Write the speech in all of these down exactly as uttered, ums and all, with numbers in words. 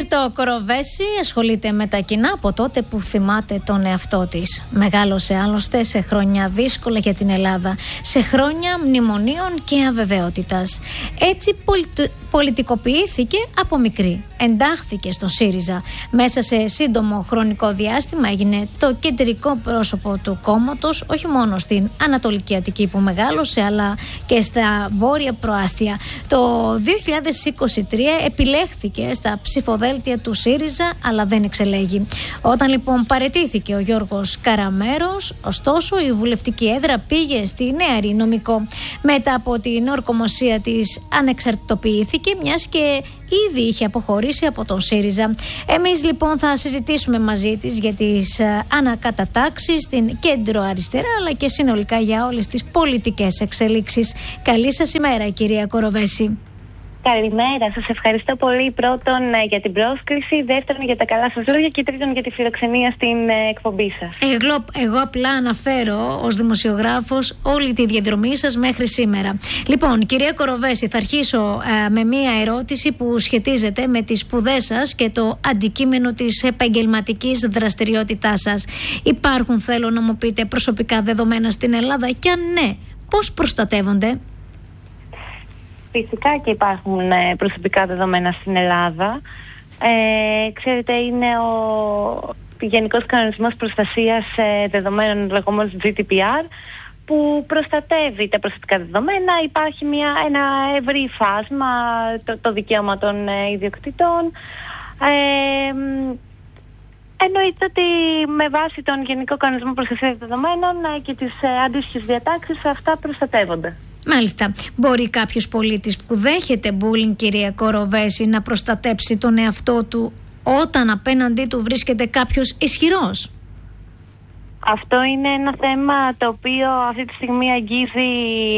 το Κοροβέση ασχολείται με τα κοινά από τότε που θυμάται τον εαυτό της. Μεγάλωσε άλλωστε σε χρόνια δύσκολα για την Ελλάδα, σε χρόνια μνημονίων και αβεβαιότητας. Έτσι πολιτι... πολιτικοποιήθηκε από μικρή. Εντάχθηκε στο ΣΥΡΙΖΑ. Μέσα σε σύντομο χρονικό διάστημα έγινε το κεντρικό πρόσωπο του κόμματος, όχι μόνο στην Ανατολική Αττική που μεγάλωσε, αλλά και στα βόρεια προάστια. Το δύο χιλιάδες είκοσι τρία επιλέχθηκε στα ψηφοδέλτια του ΣΥΡΙΖΑ, αλλά δεν εξελέγει. Όταν λοιπόν παραιτήθηκε ο Γιώργος Καραμέρος, ωστόσο η βουλευτική έδρα πήγε στη Νέα Νομικό. Μετά από την ορκομοσία της ανεξαρτητοποιήθηκε, μιας και ήδη είχε αποχωρήσει από τον ΣΥΡΙΖΑ. Εμείς λοιπόν θα συζητήσουμε μαζί της για τις ανακατατάξεις στην κέντρο αριστερά, αλλά και συνολικά για όλες τις πολιτικές εξελίξεις. Καλή σας ημέρα, κυρία Κοροβέση. Καλημέρα, σας ευχαριστώ πολύ, πρώτον για την πρόσκληση, δεύτερον για τα καλά σας λόγια και τρίτον για τη φιλοξενία στην εκπομπή σας. Εγώ, εγώ απλά αναφέρω ως δημοσιογράφος όλη τη διαδρομή σας μέχρι σήμερα. Λοιπόν, κυρία Κοροβέση, θα αρχίσω ε, με μία ερώτηση που σχετίζεται με τις σπουδές σας και το αντικείμενο της επαγγελματικής δραστηριότητάς σας. Υπάρχουν, θέλω να μου πείτε, προσωπικά δεδομένα στην Ελλάδα και αν ναι, πώς προστατεύονται? Φυσικά και υπάρχουν προσωπικά δεδομένα στην Ελλάδα. Ε, ξέρετε, είναι ο Γενικός Κανονισμός Προστασίας Δεδομένων, λεγόμενος τζι ντι πι αρ, που προστατεύει τα προσωπικά δεδομένα. Υπάρχει μια, ένα ευρύ φάσμα, το, το δικαίωμα των ιδιοκτητών. Ε, Εννοείται ότι με βάση τον Γενικό Κανονισμό Προστασίας Δεδομένων και τις αντίστοιχες διατάξεις αυτά προστατεύονται. Μάλιστα. Μπορεί κάποιος πολίτης που δέχεται bullying, κυρία Κοροβέση, να προστατέψει τον εαυτό του όταν απέναντί του βρίσκεται κάποιος ισχυρός? Αυτό είναι ένα θέμα το οποίο αυτή τη στιγμή αγγίζει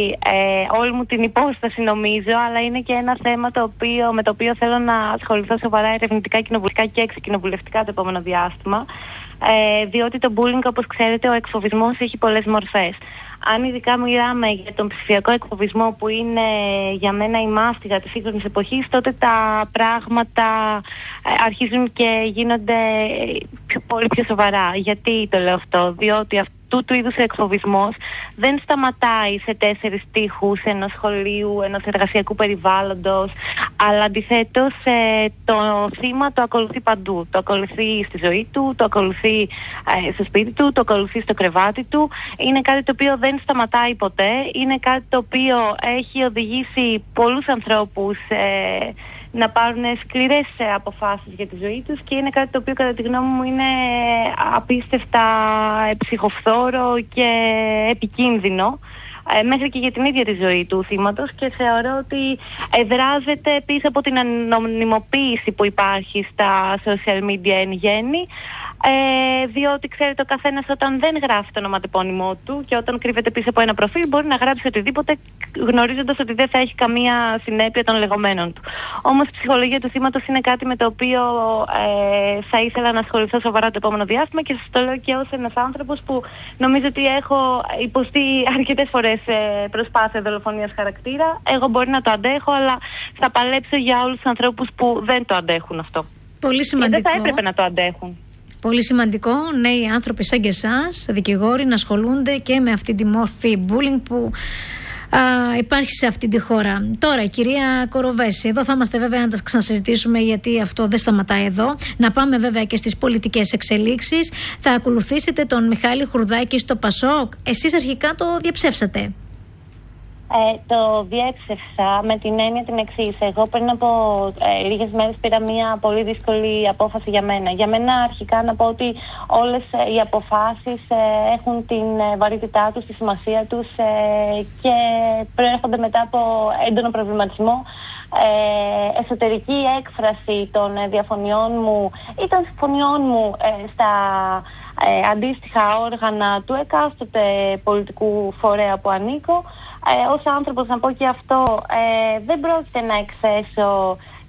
ε, όλη μου την υπόσταση, νομίζω, αλλά είναι και ένα θέμα το οποίο, με το οποίο θέλω να ασχοληθώ σοβαρά ερευνητικά, κοινοβουλευτικά και εξοκοινοβουλευτικά το επόμενο διάστημα, ε, διότι το bullying, όπως ξέρετε, ο εκφοβισμός έχει πολλές μορφές. Αν ειδικά μιλάμε για τον ψηφιακό εκφοβισμό, που είναι για μένα η μάστιγα της σύγχρονης εποχής, τότε τα πράγματα αρχίζουν και γίνονται πιο, πολύ πιο σοβαρά. Γιατί το λέω αυτό? Διότι αυτού του είδους ο εκφοβισμός δεν σταματάει σε τέσσερις τοίχους ενός σχολείου, ενός εργασιακού περιβάλλοντος, αλλά αντιθέτως το θύμα το ακολουθεί παντού. Το ακολουθεί στη ζωή του, το ακολουθεί στο σπίτι του, το ακολουθεί στο κρεβάτι του. Είναι κάτι το οποίο δεν σταματάει ποτέ. Είναι κάτι το οποίο έχει οδηγήσει πολλούς ανθρώπους ε, να πάρουν σκληρές αποφάσεις για τη ζωή τους και είναι κάτι το οποίο κατά τη γνώμη μου είναι απίστευτα ψυχοφθόρο και επικίνδυνο, ε, μέχρι και για την ίδια τη ζωή του θύματος, και θεωρώ ότι εδράζεται πίσω από την ανωνυμοποίηση που υπάρχει στα social media εν γέννη. Ε, διότι ξέρετε, ο καθένας όταν δεν γράφει το ονοματεπώνυμό του και όταν κρύβεται πίσω από ένα προφίλ μπορεί να γράψει οτιδήποτε, γνωρίζοντας ότι δεν θα έχει καμία συνέπεια των λεγόμενων του. Όμως η ψυχολογία του θύματος είναι κάτι με το οποίο ε, θα ήθελα να ασχοληθώ σοβαρά το επόμενο διάστημα, και σας το λέω και ως ένας άνθρωπος που νομίζω ότι έχω υποστεί αρκετές φορές ε, προσπάθεια δολοφονίας χαρακτήρα. Εγώ μπορεί να το αντέχω, αλλά θα παλέψω για όλους τους ανθρώπους που δεν το αντέχουν αυτό. Πολύ σημαντικό. Και δεν θα έπρεπε να το αντέχουν. Πολύ σημαντικό νέοι άνθρωποι σαν και εσάς, δικηγόροι, να ασχολούνται και με αυτή τη μόρφη bullying που α, υπάρχει σε αυτή τη χώρα. Τώρα, κυρία Κοροβέση, εδώ θα είμαστε βέβαια να τα ξανασυζητήσουμε, γιατί αυτό δεν σταματάει εδώ. Να πάμε βέβαια και στις πολιτικές εξελίξεις. Θα ακολουθήσετε τον Μιχάλη Χουρδάκη στο Πασόκ? Εσείς αρχικά το διαψεύσατε. Ε, το διέψευσα με την έννοια την εξής. Εγώ πριν από ε, λίγες μέρες πήρα μια πολύ δύσκολη απόφαση για μένα. Για μένα αρχικά να πω ότι όλες ε, οι αποφάσεις ε, έχουν την ε, βαρύτητά τους, τη σημασία τους ε, και προέρχονται μετά από έντονο προβληματισμό, ε, εσωτερική έκφραση των ε, διαφωνιών μου ή των συμφωνιών μου ε, στα ε, αντίστοιχα όργανα του εκάστοτε πολιτικού φορέα που ανήκω. Ε, ως άνθρωπος να πω και αυτό, ε, δεν πρόκειται να εκθέσω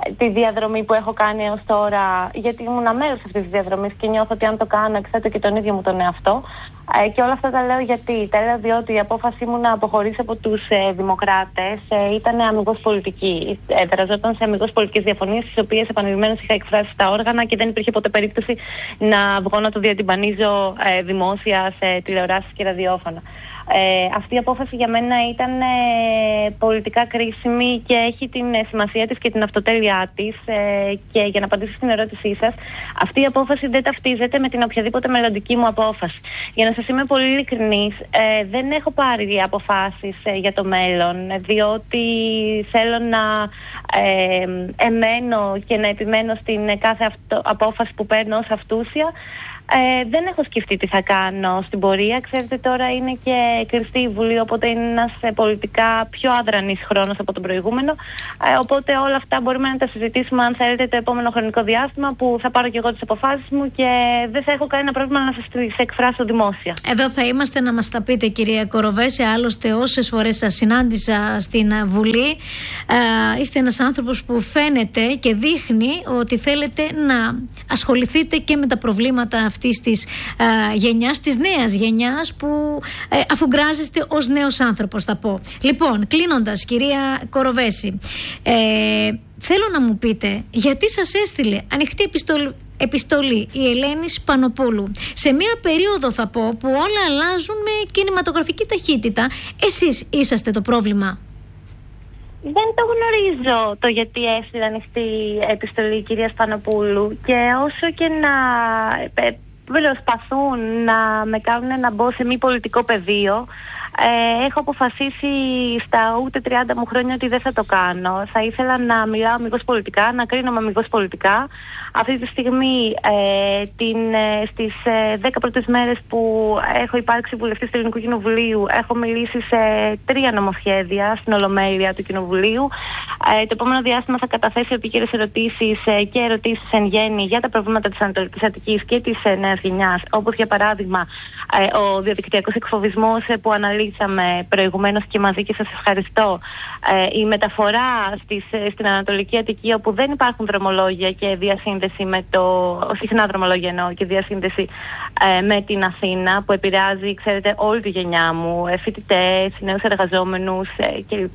τη διαδρομή που έχω κάνει έως τώρα, γιατί ήμουν μέρος αυτής της διαδρομής και νιώθω ότι αν το κάνω εξέτω και τον ίδιο μου τον εαυτό. Ε, και όλα αυτά τα λέω γιατί. Τα λέω διότι η απόφασή μου να αποχωρήσω από τους ε, δημοκράτες ε, ήταν αμιγώς πολιτική. Εδραζόταν σε αμιγώς πολιτικές διαφωνίες, τις οποίες επανειλημμένως είχα εκφράσει στα όργανα και δεν υπήρχε ποτέ περίπτωση να βγω να το διατυμπανίζω ε, δημόσια σε τηλεοράσεις και ραδιόφωνα. Ε, αυτή η απόφαση για μένα ήταν ε, πολιτικά κρίσιμη και έχει την ε, σημασία της και την αυτοτέλειά της ε, και για να απαντήσω στην ερώτησή σας, αυτή η απόφαση δεν ταυτίζεται με την οποιαδήποτε μελλοντική μου απόφαση. Για να σας είμαι πολύ ειλικρινής, ε, δεν έχω πάρει αποφάσεις ε, για το μέλλον, διότι θέλω να ε, εμένω και να επιμένω στην κάθε αυτο, απόφαση που παίρνω ως αυτούσια. Ε, δεν έχω σκεφτεί τι θα κάνω στην πορεία. Ξέρετε, τώρα είναι και κλειστή η Βουλή, οπότε είναι ένας ε, πολιτικά πιο αδρανής χρόνος από τον προηγούμενο. Ε, οπότε όλα αυτά μπορούμε να τα συζητήσουμε, αν θέλετε, το επόμενο χρονικό διάστημα, που θα πάρω και εγώ τις αποφάσεις μου και δεν θα έχω κανένα πρόβλημα να σας τις εκφράσω δημόσια. Εδώ θα είμαστε να μας τα πείτε, κυρία Κοροβέση. Άλλωστε, όσες φορές σας συνάντησα στην Βουλή, ε, είστε ένας άνθρωπος που φαίνεται και δείχνει ότι θέλετε να ασχοληθείτε και με τα προβλήματα αυτής της α, γενιάς, της νέας γενιάς που ε, αφουγκράζεστε ως νέος άνθρωπος, θα πω. Λοιπόν, κλείνοντας, κυρία Κοροβέση, ε, θέλω να μου πείτε γιατί σας έστειλε ανοιχτή επιστολή, επιστολή η Ελένη Σπανοπούλου σε μια περίοδο, θα πω, που όλα αλλάζουν με κινηματογραφική ταχύτητα. Εσείς είσαστε το πρόβλημα? Δεν το γνωρίζω το γιατί έστειλε ανοιχτή επιστολή η κυρία Σπανοπούλου, και όσο και να προσπαθούν να με κάνουν να μπω σε μη πολιτικό πεδίο, ε, έχω αποφασίσει στα ούτε τριάντα μου χρόνια ότι δεν θα το κάνω. Θα ήθελα να μιλάω αμιγώς πολιτικά, να κρίνομαι αμιγώς πολιτικά. Αυτή τη στιγμή, ε, την, ε, στις ε, δέκα πρώτες μέρες που έχω υπάρξει βουλευτής του Ελληνικού Κοινοβουλίου, έχω μιλήσει σε τρία νομοσχέδια στην Ολομέλεια του Κοινοβουλίου. Ε, το επόμενο διάστημα θα καταθέσω επίκαιρες ερωτήσεις ε, και ερωτήσεις εν γέννη για τα προβλήματα της Ανατολικής Αττικής και της ε, νέας γενιάς, όπως για παράδειγμα ε, ο διαδικτυακός εκφοβισμός ε, που αναλύσαμε προηγουμένως και μαζί, και σας ευχαριστώ. Ε, η μεταφορά στις, ε, στην Ανατολική Αττική, όπου δεν υπάρχουν δρομολόγια και διασύνδεση με το, συχνά δρομολόγια εννοώ, και διασύνδεση ε, με την Αθήνα, που επηρεάζει, ξέρετε, όλη τη γενιά μου, ε, φοιτητές, νέους εργαζόμενους ε, κλπ.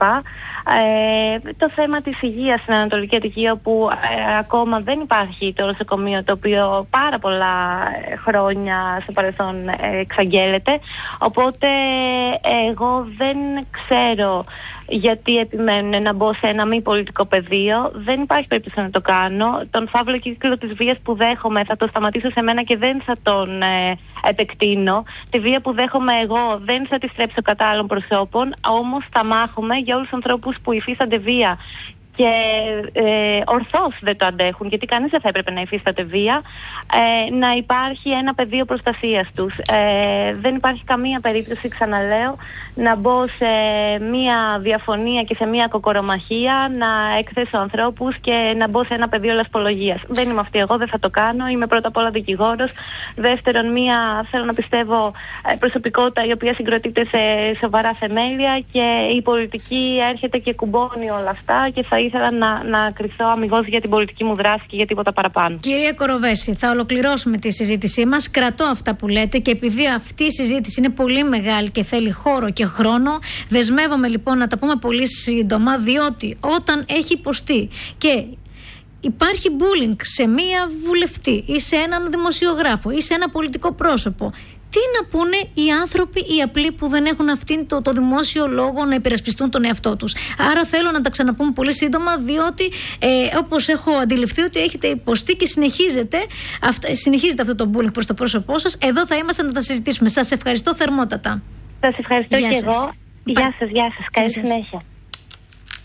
Ε, το θέμα της υγείας στην Ανατολική Αττική, όπου ε, ακόμα δεν υπάρχει το νοσοκομείο, το οποίο πάρα πολλά χρόνια στο παρελθόν ε, εξαγγέλλεται. Οπότε ε, εγώ δεν ξέρω γιατί επιμένουν να μπω σε ένα μη πολιτικό πεδίο. Δεν υπάρχει περίπτωση να το κάνω. Τον φαύλο κύκλο της βίας που δέχομαι θα το σταματήσω σε μένα και δεν θα τον ε, επεκτείνω. Τη βία που δέχομαι εγώ δεν θα τη στρέψω κατά άλλων προσώπων, όμως θα μάχομαι για όλους τους ανθρώπους που υφίστανται βία και ε, ορθώς δεν το αντέχουν, γιατί κανείς δεν θα έπρεπε να υφίσταται βία, ε, να υπάρχει ένα πεδίο προστασίας τους. Ε, δεν υπάρχει καμία περίπτωση, ξαναλέω, να μπω σε μία διαφωνία και σε μία κοκορομαχία, να εκθέσω ανθρώπους και να μπω σε ένα πεδίο λασπολογίας. Δεν είμαι αυτή εγώ, δεν θα το κάνω. Είμαι πρώτα απ' όλα δικηγόρος. Δεύτερον, μία, θέλω να πιστεύω, προσωπικότητα η οποία συγκροτείται σε σοβαρά θεμέλια, και η πολιτική έρχεται και κουμπώνει όλα αυτά, και θα ήθελα να, να κρυφθώ αμιγώς για την πολιτική μου δράση και για τίποτα παραπάνω. Κυρία Κοροβέση, θα ολοκληρώσουμε τη συζήτησή μας. Κρατώ αυτά που λέτε, και επειδή αυτή η συζήτηση είναι πολύ μεγάλη και θέλει χώρο και χρόνο, δεσμεύομαι λοιπόν να τα πούμε πολύ σύντομα, διότι όταν έχει υποστεί και υπάρχει bullying σε μία βουλευτή ή σε έναν δημοσιογράφο ή σε ένα πολιτικό πρόσωπο, τι να πούνε οι άνθρωποι, οι απλοί, που δεν έχουν αυτήν το, το δημόσιο λόγο να υπερασπιστούν τον εαυτό τους? Άρα θέλω να τα ξαναπούμε πολύ σύντομα, διότι ε, όπως έχω αντιληφθεί ότι έχετε υποστεί και συνεχίζετε, αυ, συνεχίζετε αυτό το bullying προς το πρόσωπό σας. Εδώ θα είμαστε να τα συζητήσουμε. Σας ευχαριστώ θερμότατα. Σας ευχαριστώ Γεια και σας. εγώ. Γεια σας, γεια σας. Καλή συνέχεια.